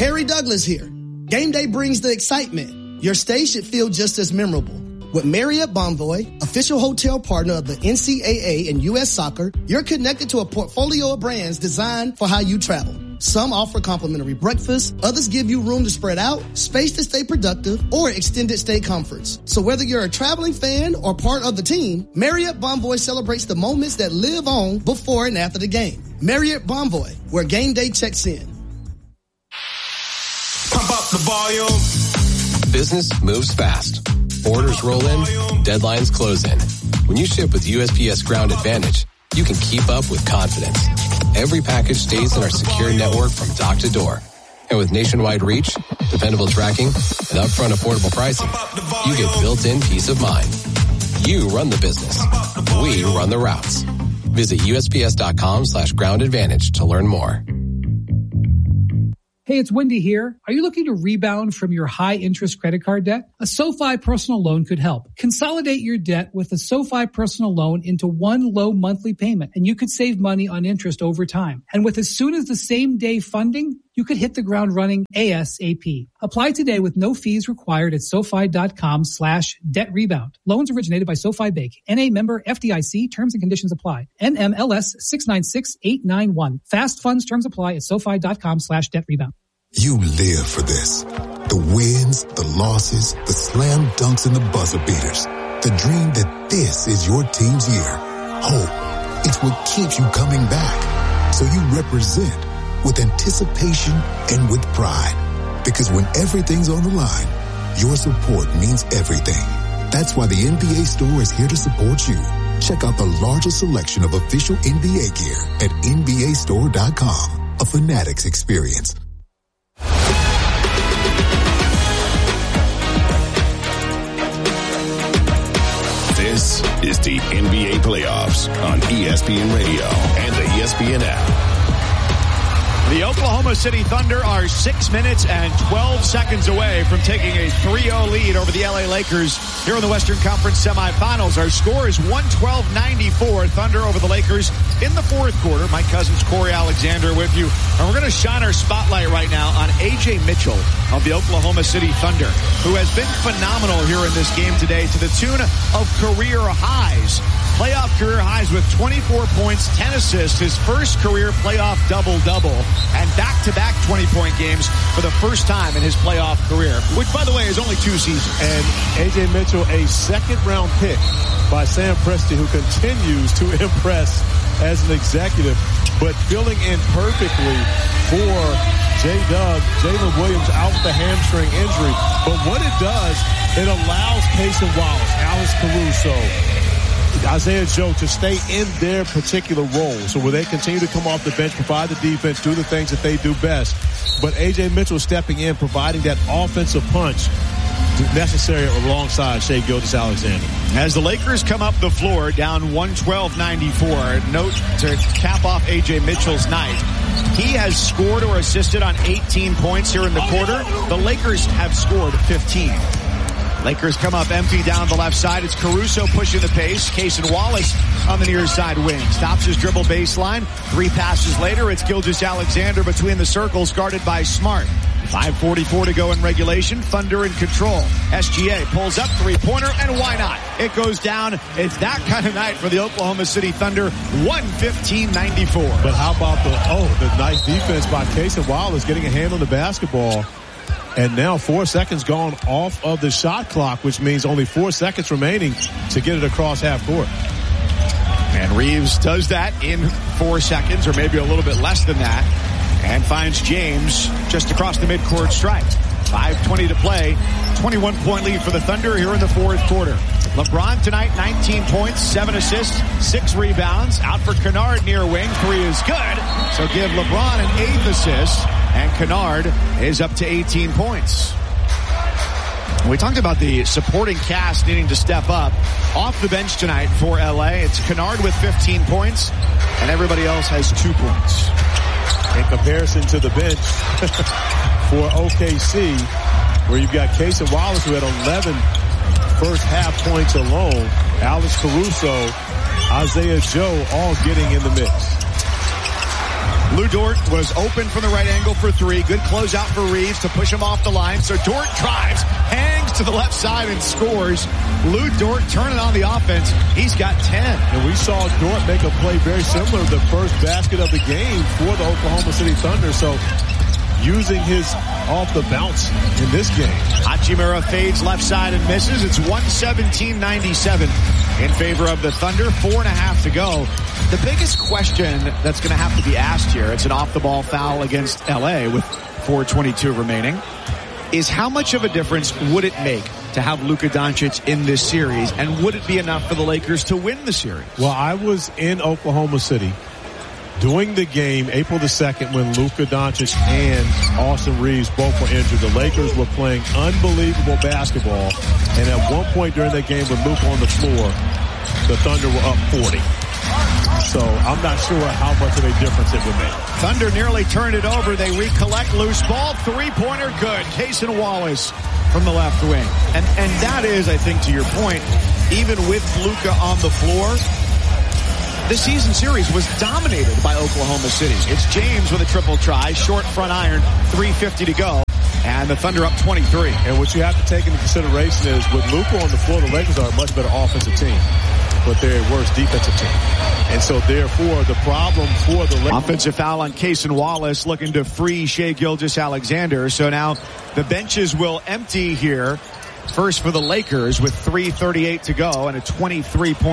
Harry Douglas here. Game day brings the excitement. Your stay should feel just as memorable. With Marriott Bonvoy, official hotel partner of the NCAA and U.S. Soccer, you're connected to a portfolio of brands designed for how you travel. Some offer complimentary breakfast, others give you room to spread out, space to stay productive, or extended stay comforts. So whether you're a traveling fan or part of the team, Marriott Bonvoy celebrates the moments that live on before and after the game. Marriott Bonvoy, where game day checks in. Pump up the volume. Business moves fast. Orders roll in, deadlines close in. When you ship with USPS Ground Advantage, you can keep up with confidence. Every package stays in our secure network from dock to door. And with nationwide reach, dependable tracking, and upfront affordable pricing, you get built-in peace of mind. You run the business. We run the routes. Visit USPS.com/Ground Advantage to learn more. Hey, it's Wendy here. Are you looking to rebound from your high-interest credit card debt? A SoFi personal loan could help. Consolidate your debt with a SoFi personal loan into one low monthly payment, and you could save money on interest over time. And with as soon as the same day funding, you could hit the ground running ASAP. Apply today with no fees required at SoFi.com/debt rebound. Loans originated by SoFi Bank. NA member FDIC. Terms and conditions apply. NMLS 696891. Fast funds terms apply at SoFi.com/debt rebound. You live for this. The wins, the losses, the slam dunks, and the buzzer beaters. The dream that this is your team's year. Hope. It's what keeps you coming back. So you represent with anticipation and with pride. Because when everything's on the line, your support means everything. That's why the NBA Store is here to support you. Check out the largest selection of official NBA gear at NBAstore.com. A Fanatics experience. This is the NBA playoffs on ESPN Radio and the ESPN app. The Oklahoma City Thunder are 6 minutes and 12 seconds away from taking a 3-0 lead over the LA Lakers here in the Western Conference semifinals. Our score is 112-94. Thunder over the Lakers in the fourth quarter. Mike Cousins, Corey Alexander with you. And we're going to shine our spotlight right now on A.J. Mitchell of the Oklahoma City Thunder, who has been phenomenal here in this game today to the tune of career highs. Playoff career highs with 24 points, 10 assists, his first career playoff double-double, and back-to-back 20-point games for the first time in his playoff career, which, by the way, is only 2 seasons. And A.J. Mitchell, a second-round pick by Sam Presti, who continues to impress as an executive, but filling in perfectly for J-Dub. Jalen Williams out with a hamstring injury. But what it does, it allows Casey Wallace, Alex Caruso, Isaiah Joe to stay in their particular role. So where they continue to come off the bench, provide the defense, do the things that they do best. But A.J. Mitchell stepping in, providing that offensive punch necessary alongside Shai Gilgeous-Alexander. As the Lakers come up the floor down 112-94, note to cap off A.J. Mitchell's night. He has scored or assisted on 18 points here in the quarter. The Lakers have scored 15. Lakers come up empty down the left side. It's Caruso pushing the pace. Cason Wallace on the near side wing. Stops his dribble baseline. 3 passes later, it's Gilgeous-Alexander between the circles, guarded by Smart. 5:44 to go in regulation. Thunder in control. SGA pulls up, three-pointer, and why not? It goes down. It's that kind of night for the Oklahoma City Thunder. 115-94. But how about the nice defense by Cason Wallace getting a hand on the basketball. And now 4 seconds gone off of the shot clock, which means only 4 seconds remaining to get it across half court. And Reeves does that in 4 seconds, or maybe a little bit less than that, and finds James just across the midcourt stripe. 5:20 to play. 21-point lead for the Thunder here in the fourth quarter. LeBron tonight, 19 points, 7 assists, 6 rebounds. Out for Kennard near wing. 3 is good. So give LeBron an 8th assist. And Kennard is up to 18 points. We talked about the supporting cast needing to step up. Off the bench tonight for LA, it's Kennard with 15 points, and everybody else has 2 points. In comparison to the bench for OKC, where you've got Cason Wallace, who had 11 first half points alone, Alex Caruso, Isaiah Joe, all getting in the mix. Lou Dort was open from the right angle for three. Good closeout for Reeves to push him off the line. So Dort drives, hangs to the left side and scores. Lou Dort turning on the offense. He's got 10. And we saw Dort make a play very similar to the first basket of the game for the Oklahoma City Thunder. So using his off the bounce in this game. Hachimura fades left side and misses. It's 117-97 in favor of the Thunder. 4.5 to go. The biggest question that's going to have to be asked here, it's an off-the-ball foul against LA with 4:22 remaining, is how much of a difference would it make to have Luka Doncic in this series, and would it be enough for the Lakers to win the series? Well, I was in Oklahoma City doing the game April the 2nd when Luka Doncic and Austin Reeves both were injured. The Lakers were playing unbelievable basketball, and at one point during that game with Luka on the floor, the Thunder were up 40. So I'm not sure how much of a difference it would make. Thunder nearly turned it over. They recollect loose ball. Three-pointer good. Cason Wallace from the left wing. And that is, I think, to your point, even with Luka on the floor, the season series was dominated by Oklahoma City. It's James with a triple try, short front iron, 3:50 to go. And the Thunder up 23. And what you have to take into consideration is with Luka on the floor, the Lakers are a much better offensive team, but they're a worse defensive team. And so therefore the problem for the Lakers. Offensive foul on Cason Wallace, looking to free Shai Gilgeous-Alexander. So now the benches will empty here. First for the Lakers with 3:38 to go and a 23-point